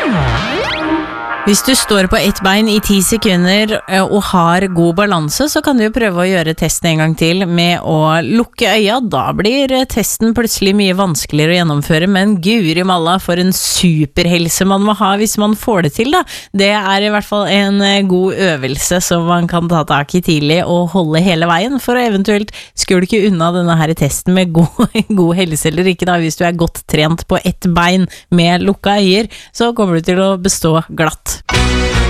Hvis du står på ett bein i 10 sekunder og har god balanse, så kan du jo prøve å gjøre testen en gang til med å lukke øya. Da blir testen plutselig mye vanskeligere å gjennomføre, men guri malla for en superhelse man må ha hvis man får det til da. Det er i hvert fall en god øvelse som man kan ta tak i tidlig og holde hele veien, for å eventuelt skulke unna denne her testen med god helse eller ikke da. Hvis du er godt trent på ett bein med lukka øyer, så kommer du til å bestå glatt.